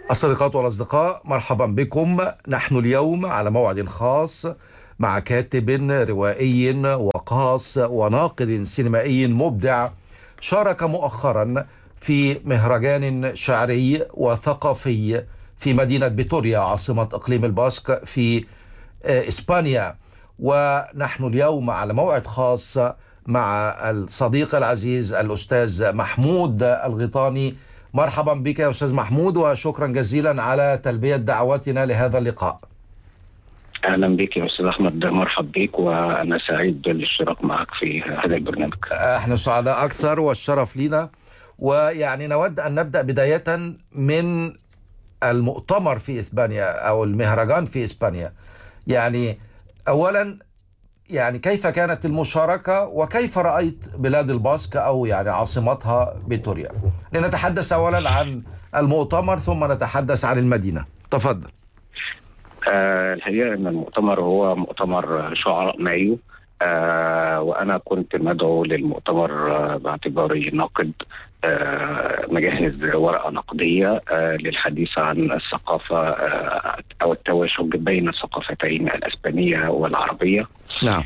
الصديقات والأصدقاء، مرحبا بكم. نحن اليوم على موعد خاص مع كاتب روائي وقاص وناقد سينمائي مبدع شارك مؤخرا في مهرجان شعري وثقافي في مدينة فيتوريا عاصمة إقليم الباسك في إسبانيا. ونحن اليوم على موعد خاص مع الصديق العزيز الأستاذ محمود الغيطاني. مرحبا بك يا أستاذ محمود، وشكرا جزيلا على تلبية دعوتنا لهذا اللقاء. أهلا بك يا أستاذ أحمد، مرحب بك، وأنا سعيد بالاشتراك معك في هذا البرنامج. احنا سعداء أكثر والشرف لنا. ويعني نود أن نبدأ بداية من المؤتمر في إسبانيا أو المهرجان في إسبانيا. يعني أولا، يعني كيف كانت المشاركة وكيف رأيت بلاد الباسك أو يعني عاصمتها فيتوريا؟ لنتحدث أولا عن المؤتمر ثم نتحدث عن المدينة. تفضل. الحقيقة أن المؤتمر هو مؤتمر شعراء مايو، وأنا كنت مدعو للمؤتمر باعتباري ناقد، مجهز ورقة نقدية للحديث عن الثقافة أو التواشج بين الثقافتين الإسبانية والعربية. نعم.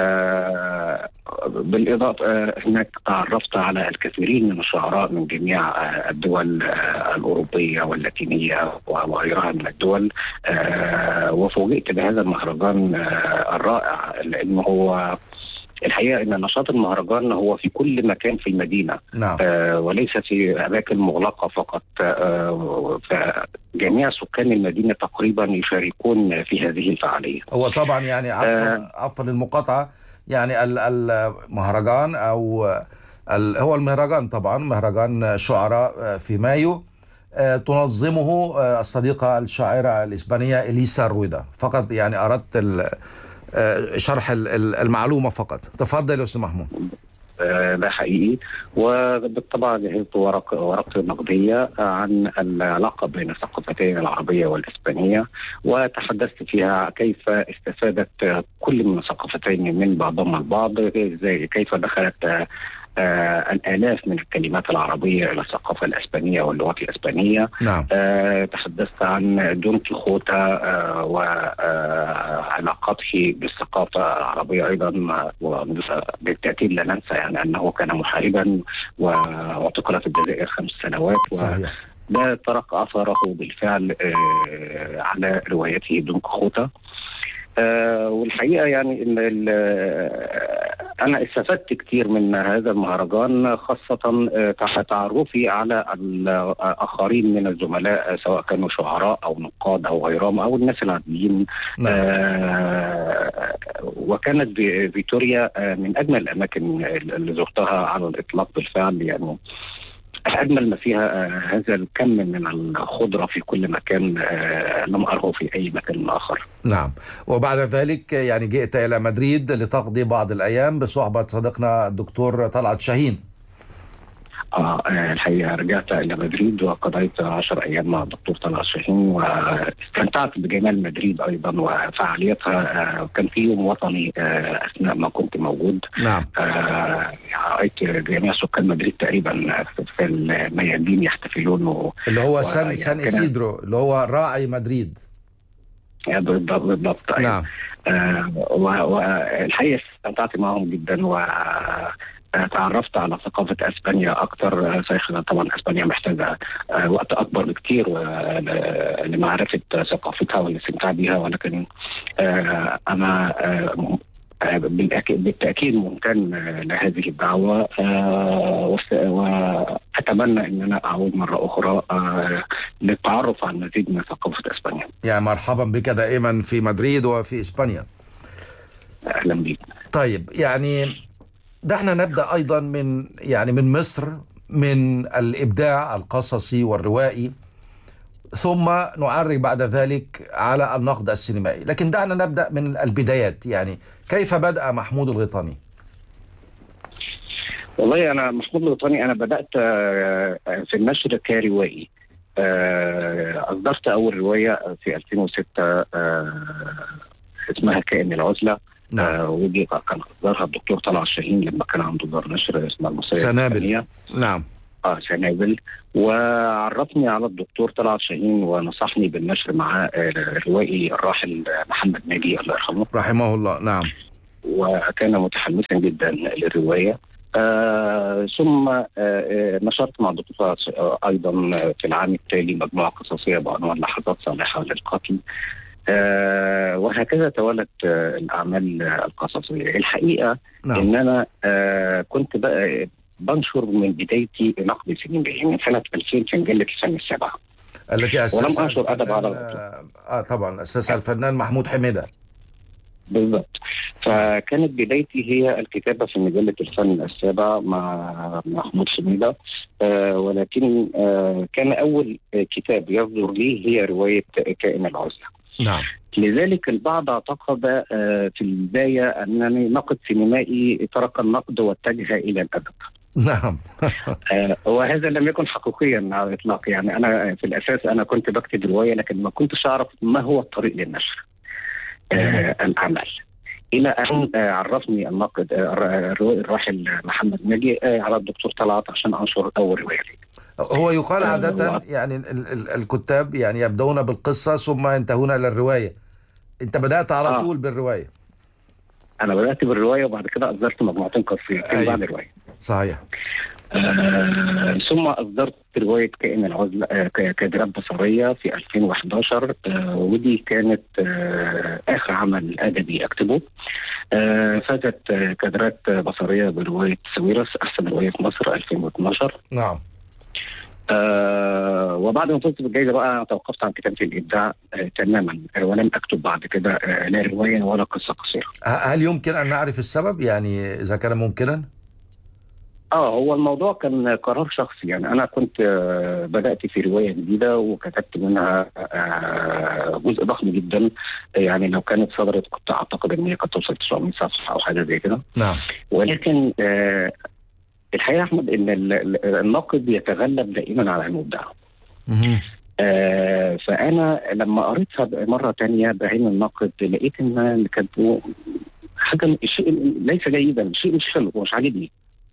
بالإضافة هناك تعرفت على الكثيرين من الشعراء من جميع الدول الأوروبية واللاتينية وغيرها من الدول، وفوجئت بهذا المهرجان الرائع، لأنه هو الحقيقة أن نشاط المهرجان هو في كل مكان في المدينة. نعم. وليس في أماكن مغلقة فقط، فجميع سكان المدينة تقريبا يشاركون في هذه الفعالية. هو طبعا يعني عفوا المقاطعة، يعني المهرجان أو هو المهرجان طبعا مهرجان شعراء في مايو، تنظمه الصديقة الشاعرة الإسبانية إليسا رويدا. فقط يعني أردت شرح المعلومة فقط. تفضل يا أستاذ محمود. ده حقيقي، وبالطبع جهزت ورقة نقدية عن العلاقة بين الثقافتين العربية والإسبانية، وتحدثت فيها كيف استفادت كل من الثقافتين من بعضهم البعض، كيف دخلت الآلاف من الكلمات العربية إلى الثقافة الإسبانية واللغات الإسبانية. نعم. تحدثت عن دون كيخوتا وعلاقاته بالثقافة العربية أيضا، وبالتأكيد لا ننسى يعني أنه كان محاربا واعتقل في الجزائر 5 سنوات. صحيح. وده ترك أثره بالفعل على روايته دون كيخوتا. والحقيقة يعني أنا استفدت كتير من هذا المهرجان، خاصة تحت تعرفي على الآخرين من الزملاء، سواء كانوا شعراء أو نقاد أو غيرهم أو الناس العاديين. وكانت فيتوريا من أجمل الأماكن اللي زرتها على الإطلاق بالفعل. يعني أجمل ما فيها هذا الكم من الخضرة في كل مكان لم أره في أي مكان آخر. نعم. وبعد ذلك يعني جئت إلى مدريد لتقضي بعض الأيام بصحبة صديقنا الدكتور طلعت شاهين. الحقيقة رجعت إلى مدريد وقضيت 10 أيام مع الدكتور طلعت شاهين، واستمتعت بجمال مدريد أيضا وفعاليتها. كان في يوم وطني أثناء ما كنت موجود. نعم. رأيت جميع سكان مدريد تقريبا في الميادين يحتفلون، اللي هو سان إسيدرو، اللي هو راعي مدريد. بالضبط. نعم. والحقيقة استمتعت معهم جدا تعرفت على ثقافة أسبانيا أكثر. طبعا أسبانيا محتاجة وقت أكبر بكتير لمعرفة ثقافتها والاستمتاع بها، ولكن أنا بالتأكيد ممتن لهذه الدعوة، وأتمنى أن أنا أعود مرة أخرى للتعرف على المزيد من ثقافة أسبانيا. يعني مرحبا بك دائما في مدريد وفي إسبانيا. أهلا بك. طيب، يعني دعنا نبدأ أيضا من مصر، من الإبداع القصصي والروائي، ثم نعرج بعد ذلك على النقد السينمائي. لكن دعنا نبدأ من البدايات. يعني كيف بدأ محمود الغيطاني؟ والله أنا محمود الغيطاني أنا بدأت في النشر كروائي. أصدرت أول رواية في 2006 اسمها كائن العزلة. ودي كان أصدرها الدكتور طلعت شاهين لما كان عنده دار نشر اسمها المصرية سنابل. نعم. سنابل. وعرفني على الدكتور طلعت شاهين ونصحني بالنشر مع الروائي الراحل محمد ناجي الله يرحمه رحمه الله. نعم. وكان متحمسا جدا للرواية. ثم نشرت مع الدكتور أيضا في العام التالي مجموعة قصصية بعنوان لحظات صالحة للقتل. وهكذا تولت الأعمال القصصية. الحقيقة نعم. إن أنا كنت بقى بنشر من بدايتي نقد السينمائي من سنة 2000 في مجلة الفن السابعة التي أسسها ولم أنشر أدب على طبعا أسسها الفنان محمود حميدة. بالضبط. فكانت بدايتي هي الكتابة في مجلة الفن السابع مع محمود حميدة. ولكن كان أول كتاب يصدر لي هي رواية كائن العزلة. نعم. لذلك البعض اعتقد في البداية أنني ناقد سينمائي ترك النقد واتجه إلى الأدب. نعم. وهذا لم يكن حقيقيا على الإطلاق. يعني أنا في الأساس أنا كنت بكتب رواية لكن ما كنتش أعرف ما هو الطريق للنشر الأعمال، إلى أن عرفني الناقد الراحل محمد ناجي على الدكتور طلعت عشان أنشر أول رواية لي. هو يقال عادة يعني الكتاب يعني يبدون بالقصة ثم ينتهون إلى الرواية. أنت بدأت على طول بالرواية. أنا بدأت بالرواية وبعد كده أصدرت مجموعتين قصيرتين بعد الرواية. صحيح. ثم أصدرت رواية كائن العزلة كادرات بصرية في 2011. ودي كانت آخر عمل أدبي أكتبه. فازت كادرات بصرية برواية ساويرس أحسن رواية في مصر 2012. نعم. وبعد ما فزت بالجائزة بقى توقفت عن كتابة الإبداع تماما ولم أكتب بعد كده لا رواية ولا قصة قصيرة. هل يمكن أن نعرف السبب يعني إذا كان ممكنا؟ هو الموضوع كان قرار شخصي. يعني أنا كنت بدأت في رواية جديدة وكتبت منها جزء ضخم جدا. يعني لو كانت صدرت كنت أعتقد أن هي قد توصل 900 صفحة أو حاجة زي كده. نعم. ولكن الحقيقة يا أحمد إن الناقد يتغلب دائما على المبدع. فأنا لما قريتها مرة تانية بعين الناقد لقيت إن اللي كاتبه حاجة شيء ليس جيدا، شيء مش حلو ومش عاجبني.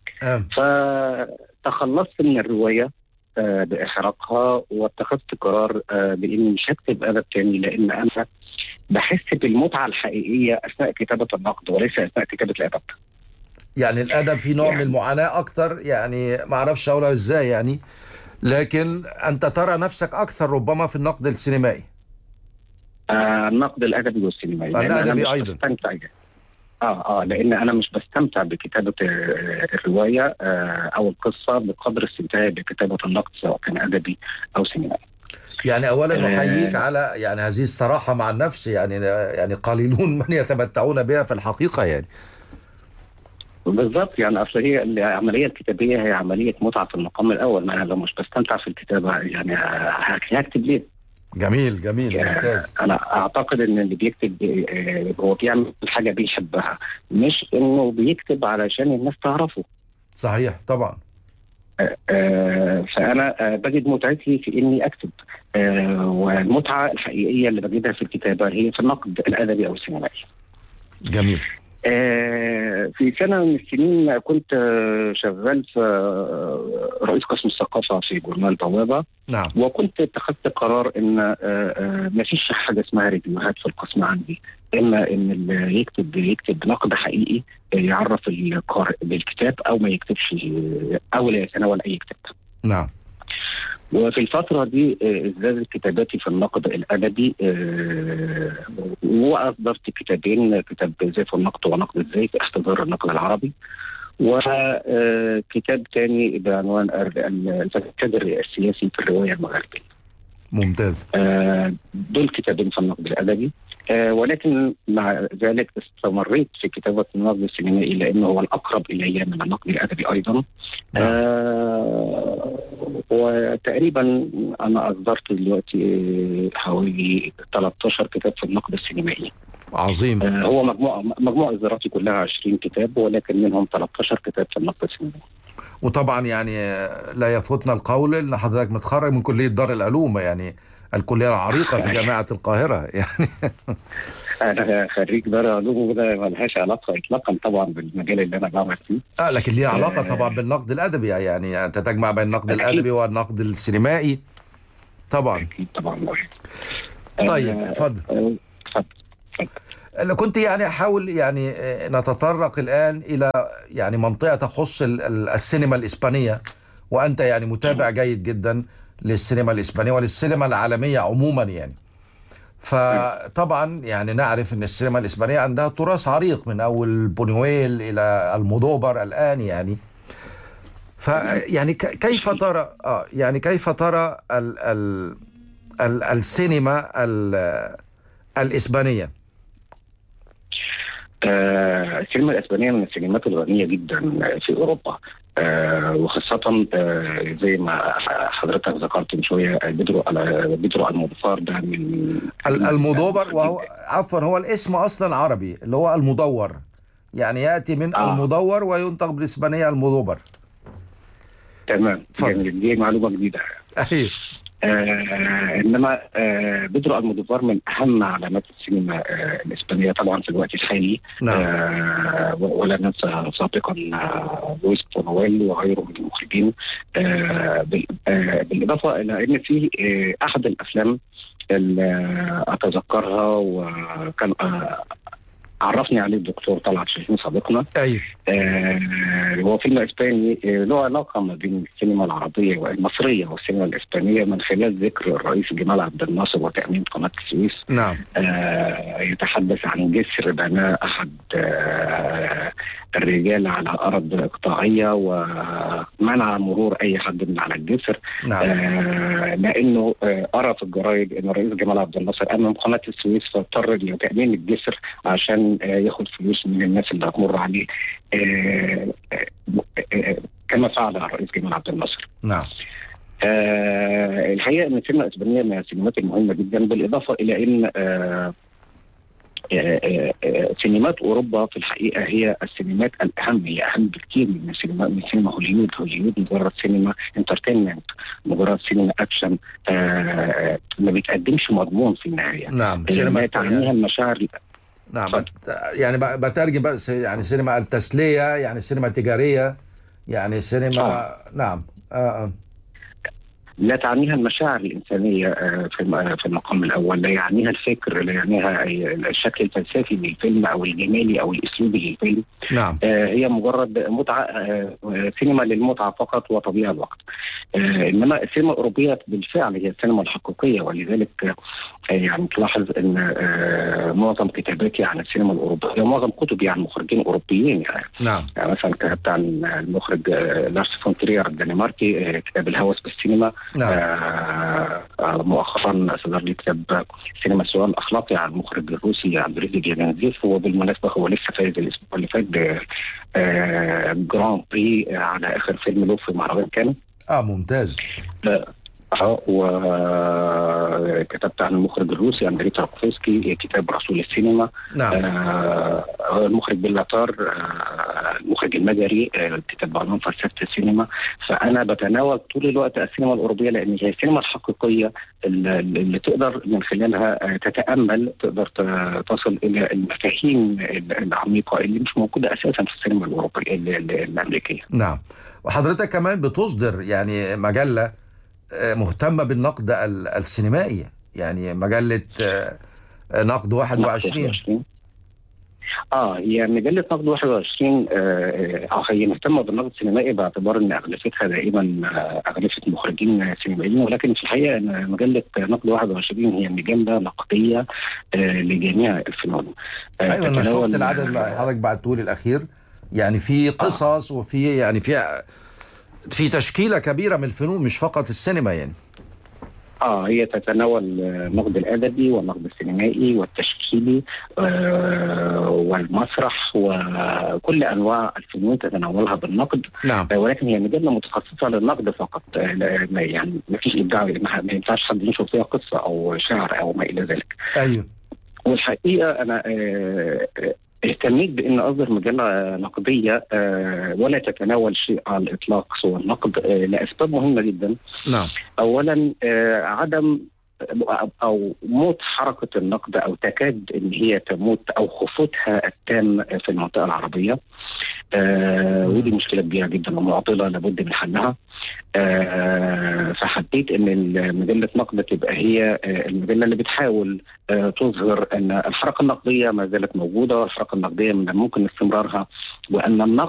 فتخلصت من الرواية بإحراقها واتخذت قرار بإني مش هكتب أدب تاني، لأن أنا بحس بالمتعة الحقيقية أثناء كتابة النقد وليس أثناء كتابة الأدب. يعني الأدب في نوع من المعاناة أكتر، يعني ما أعرفش أقولها إزاي يعني، لكن أنت ترى نفسك أكثر ربما في النقد السينمائي. النقد الأدبي والسينمائي. الأدبي أيضا. لأن أنا مش بستمتع بكتابة الرواية أو القصة بقدر استمتاعي بكتابة النقد سواء كان أدبي أو سينمائي. يعني أولا نحييك على يعني هذه الصراحة مع النفس، يعني قليلون من يتمتعون بها في الحقيقة يعني. بالضبط. يعني أصل هي العملية الكتابية هي عملية متعة في المقام الأول. ما أنا لو مش بستمتع في الكتابة يعني هكتب ليه؟ جميل ممتاز. أنا أعتقد إن اللي بيكتب هو بيعمل حاجة بيحبها، مش إنه بيكتب علشان الناس تعرفه. صحيح طبعا. فأنا بجد متعتي في إني أكتب. والمتعة الحقيقية اللي بجدها في الكتابة هي في النقد الأدبي أو السينمائي. جميل. في سنة من السنين كنت شغال في رئيس قسم الثقافة في جورنال بوابة. نعم. وكنت اتخذت قرار ان ما فيش حاجة اسمها ريفيوهات في القسم عندي، اما ان اللي يكتب نقد حقيقي يعرف القارئ بالكتاب او ما يكتبش او لا يتناول اي كتاب. نعم. وفي الفترة دي ازدادت كتاباتي في النقد الأدبي وأصدرت كتابين، كتاب زيف النقد ونقد الزيف احتضار النقد العربي، وكتاب تاني بعنوان الكادر السياسي في الرواية المغربية. ممتاز. دول كتابين في النقد الأدبي. ولكن مع ذلك استمريت في كتابة النقد السينمائي لأنه هو الأقرب إلي من النقد الأدبي أيضا. وتقريبا أنا أصدرت دلوقتي حوالي 13 كتاب في النقد السينمائي. عظيم. هو مجموع إصداراتي كلها 20 كتاب ولكن منهم 13 كتاب في النقد السينمائي. وطبعا يعني لا يفوتنا القول ان حضرتك متخرج من كلية دار العلوم، يعني الكلية العريقة في جامعة القاهرة يعني. انا خريج دار علوم، وده ملهاش علاقه اطلاقا طبعا بالمجال اللي انا بعمل فيه. لكن ليه علاقة طبعا بالنقد الأدبي، يعني أنت تجمع بين النقد الأدبي والنقد السينمائي طبعا. اكيد طبعا. طيب اتفضل. اللي كنت يعني أحاول يعني نتطرق الآن إلى يعني منطقة تخص السينما الإسبانية، وأنت يعني متابع جيد جدا للسينما الإسبانية وللسينما العالمية عموما يعني. فطبعا يعني نعرف أن السينما الإسبانية عندها تراث عريق من أول بونيويل إلى المودوفار الآن يعني. فيعني كيف ترى يعني كيف ترى السينما الإسبانية؟ السينما الإسبانية من السينمات الغنية جدا في أوروبا، وخاصة زي ما حضرتك ذكرت من شوية بيدرو المودوفار ده من المودوفار، وهو عفوا هو الاسم أصلا عربي اللي هو المدور، يعني يأتي من المدور وينطق بالإسبانية المودوفار. تمام، يعني دي معلومة جديدة. أيوه. انما بيدرو المودوفار من اهم علامات السينما الاسبانيه طبعا في الوقت الحالي. نعم. ولا ننسى سابقا لويس بونويل وغيره من المخرجين. بالاضافه الى ان في احد الافلام اللي اتذكرها وكان عرفني عليه الدكتور طلعت شاهين صديقنا. ايوه. هو فيلم اسباني له علاقه ما بين السينما العربيه والمصريه والسينما الاسبانيه من خلال ذكر الرئيس جمال عبد الناصر وتاميم قناه السويس. نعم. يتحدث عن جسر بناء احد الرجال على ارض اقطاعيه ومنع مرور اي حد من على الجسر. نعم. لانه قرا في الجرايد ان الرئيس جمال عبد الناصر امم قناه السويس فاضطر لتامين الجسر عشان ياخد فلوس من الناس اللي هتمر عليه، كما فعل الرئيس جمال عبد الناصر. نعم. الحقيقه ان السينما الاسبانيه من السينمات المهمه جدا، بالاضافه الى ان سينمات اوروبا في الحقيقه هي السينمات الاهم، هي اهم بكثير من سينما هوليوود. هوليوود مجرد سينما انترتينمنت، مجرد سينما اكشن، ما بتقدمش مضمون في النهايه. نعم. سينما تعنيها المشاعر. نعم. يعني بترجم بس يعني سينما التسلية، يعني سينما تجارية، يعني سينما نعم. لا تعنيها المشاعر الإنسانية في المقام الأول، لا يعنيها الفكر، لا يعنيها الشكل الفلسفي للفيلم أو الجمالي أو الأسلوبي للفيلم. نعم. هي مجرد متعة، سينما للمتعة فقط وتضييع الوقت. إنما السينما الأوروبية بالفعل هي السينما الحقيقية، ولذلك يعني تلاحظ أن معظم كتاباتي عن السينما الأوروبية، معظم كتبي عن مخرجين أوروبيين يعني. نعم. يعني مثلا كتبت عن المخرج لارس فون ترير الدنماركي كتاب الهوس بالسينما. نعم. مؤخرا صدر لي كتاب سينما السؤال الأخلاقي عن المخرج الروسي اندري جيرانزيف، وبالمناسبة هو لسه فايز الأسبوع اللي فات جراند بري على آخر فيلم له في مهرجان كان. ممتاز. وكتبت عن المخرج الروسي اندري تاركوفسكي كتاب رسول السينما. نعم. المخرج بيلاتار المخرج المجري كتاب بعنوان فلسفة السينما. فأنا بتناول طول الوقت السينما الأوروبية، لأن هي السينما الحقيقية اللي تقدر من خلالها تتأمل، تقدر تصل إلى المفاهيم العميقة اللي مش موجودة أساسا في السينما الأوروبية الأمريكية. نعم. وحضرتك كمان بتصدر يعني مجلة مهتمة بالنقد السينمائي، يعني مجلة نقد 21. هي مجلة نقد 21 هي مهتمة بالنقد السينمائي باعتبار ان اغلفتها دائما اغلفة مخرجين سينمائيين، ولكن في الحقيقة ان مجلة نقد 21 هي مجلة نقدية لجميع الفنون. ايوه انا شفت العدد اللي حضرتك بعته لي الاخير، يعني في قصص وفي يعني في تشكيلة كبيرة من الفنون مش فقط السينما يعني. هي تتناول النقد الأدبي والنقد السينمائي والتشكيلي والمسرح وكل أنواع الفنون تتناولها بالنقد. نعم. ولكن هي مجلة متخصصة للنقد فقط، يعني ما فيش إبداع، ما ينفعش حد ينشر فيها قصة أو شعر أو ما إلى ذلك. أيوه. والحقيقة أنا اهتميت بأن أصدر مجلة نقدية ولا تتناول شيء على الإطلاق سوى النقد لأسباب مهمة جدا. نعم. أولا عدم او موت حركه النقد، او تكاد ان هي تموت، او خفوتها التام في المنطقه العربيه. ودي مشكله كبيره جدا ومعضله لابد من حلها. فحبيت ان مجله نقد تبقى هي المجله اللي بتحاول تظهر ان الحركه النقديه ما زالت موجوده، والحركه النقديه من الممكن استمرارها، وان النقد